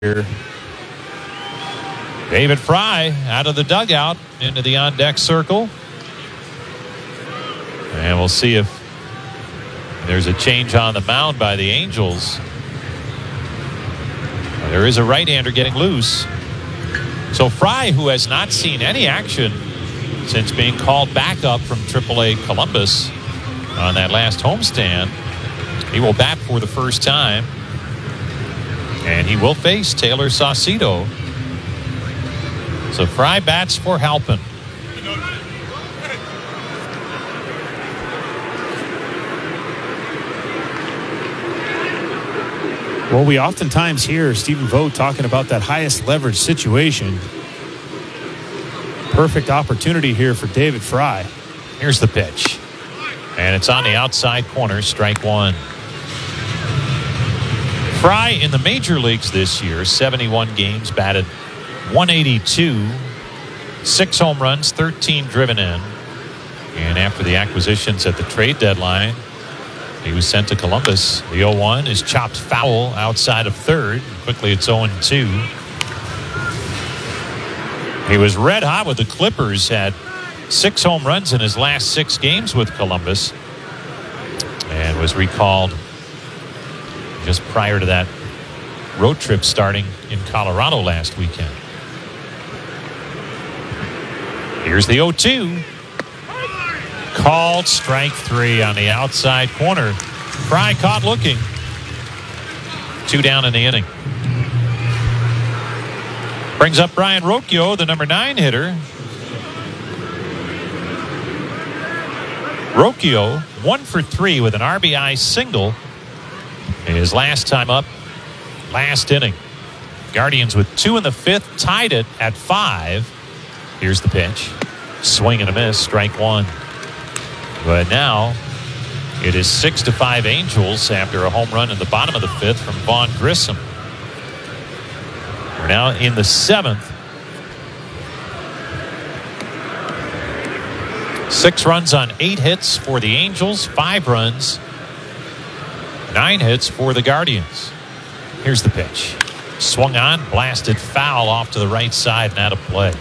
here. David Fry out of the dugout into the on-deck circle. And we'll see if there's a change on the mound by the Angels. There is a right-hander getting loose. So Fry, who has not seen any action since being called back up from AAA Columbus on that last homestand, he will bat for the first time. And he will face Taylor Saucedo. So Fry bats for Halpin. Well, we oftentimes hear Stephen Vogt talking about that highest leverage situation. Perfect opportunity here for David Fry. Here's the pitch. And it's on the outside corner, strike one. Fry in the major leagues this year, 71 games, batted .182, 6 home runs, 13 driven in. And after the acquisitions at the trade deadline, he was sent to Columbus. The 0-1 is chopped foul outside of third. Quickly it's 0-2. He was red hot with the Clippers, had 6 home runs in his last 6 games with Columbus, and was recalled just prior to that road trip starting in Colorado last weekend. Here's the 0-2. Called strike 3 on the outside corner. Fry caught looking. 2 down in the inning. Brings up Brian Rocchio, the number 9 hitter. Rocchio 1 for 3 with an RBI single in his last time up, last inning. Guardians with 2 in the 5th, tied it at 5. Here's the pitch. Swing and a miss, strike 1. But now it is 6-5 Angels after a home run in the bottom of the 5th from Vaughn Grissom. We're now in the 7th. 6 runs on 8 hits for the Angels, 5 runs, 9 hits for the Guardians. Here's the pitch. Swung on, blasted foul off to the right side and out of play.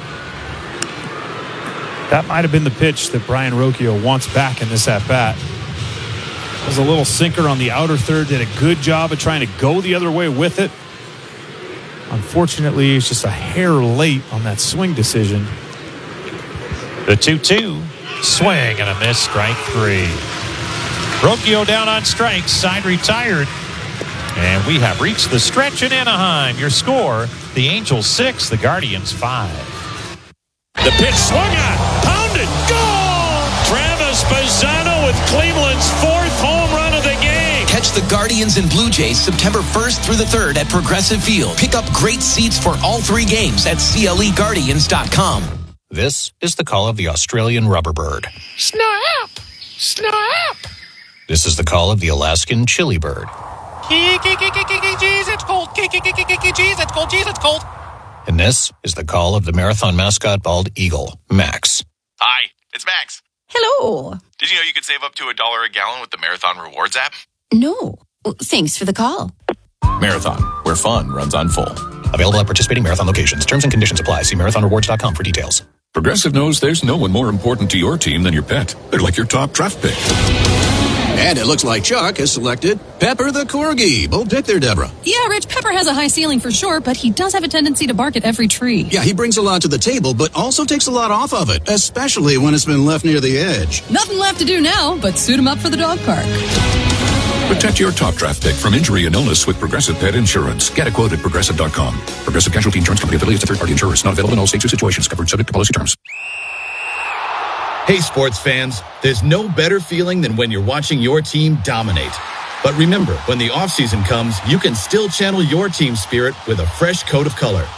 That might have been the pitch that Brian Rocchio wants back in this at-bat. Was a little sinker on the outer third, did a good job of trying to go the other way with it. Unfortunately, it's just a hair late on that swing decision. The 2-2, swing and a miss, strike 3. Rocchio down on strikes, side retired. And we have reached the stretch in Anaheim. Your score, the Angels 6, the Guardians 5. The pitch swung on, pounded, goal! Travis Bazzano with Cleveland's 4th home run of the game. Catch the Guardians and Blue Jays September 1st through the 3rd at Progressive Field. Pick up great seats for all 3 games at CLEGuardians.com. This is the call of the Australian rubber bird. Snap! Snap! This is the call of the Alaskan chili bird. Jeez, it's cold. Jeez, it's cold. Jeez, it's cold. And this is the call of the marathon mascot bald eagle, Max. Hi, it's Max. Hello. Did you know you could save up to $1 a gallon with the Marathon Rewards app? No. Thanks for the call. Marathon, where fun runs on full. Available at participating marathon locations. Terms and conditions apply. See marathonrewards.com for details. Progressive knows there's no one more important to your team than your pet. They're like your top draft pick. And it looks like Chuck has selected Pepper the Corgi. Bold pick there, Deborah. Yeah, Rich, Pepper has a high ceiling for sure, but he does have a tendency to bark at every tree. Yeah, he brings a lot to the table, but also takes a lot off of it, especially when it's been left near the edge. Nothing left to do now but suit him up for the dog park. Protect your top draft pick from injury and illness with Progressive Pet Insurance. Get a quote at Progressive.com. Progressive Casualty Insurance Company affiliates to third-party insurers. Not available in all states or situations. Covered subject to policy terms. Hey, sports fans, there's no better feeling than when you're watching your team dominate. But remember, when the offseason comes, you can still channel your team spirit with a fresh coat of color.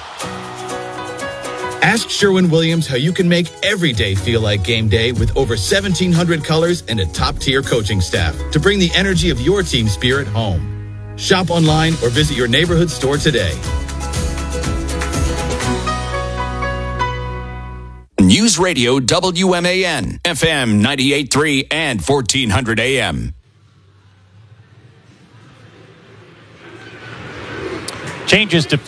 Ask Sherwin-Williams how you can make every day feel like game day with over 1,700 colors and a top-tier coaching staff to bring the energy of your team spirit home. Shop online or visit your neighborhood store today. News Radio WMAN, FM 98.3 and 1400 AM. changes defense.